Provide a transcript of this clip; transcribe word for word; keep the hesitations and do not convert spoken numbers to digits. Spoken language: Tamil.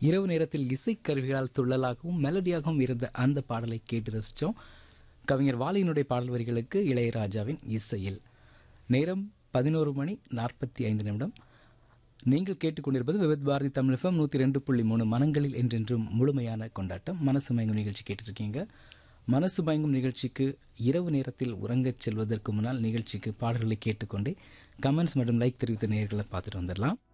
இரவு நேரத்தில் இசைக்கருவிகளால் துள்ளலாகவும் மெலடியாகவும் இருந்த அந்த பாடலை கேட்டு ரசித்தோம். கவிஞர் வாலியினுடைய பாடல் வரிகளுக்கு இளையராஜாவின் இசையில். நேரம் பதினோரு மணி நாற்பத்தி ஐந்து நிமிடம். நீங்கள் கேட்டுக்கொண்டிருப்பது விவித் பாரதி தமிழ் எஃப்எம் நூற்றி ரெண்டு புள்ளி மூணு மனங்களில் என்றென்றும் முழுமையான கொண்டாட்டம். மனசு மயங்கும் நிகழ்ச்சி கேட்டுருக்கீங்க. மனசு மயங்கும் நிகழ்ச்சிக்கு இரவு நேரத்தில் உறங்கச் செல்வதற்கு முன்னால் நிகழ்ச்சிக்கு பாடல்களை கேட்டுக்கொண்டே கமெண்ட்ஸ் மற்றும் லைக் தெரிவித்த நேயர்களை பார்த்துட்டு வந்துடலாம்.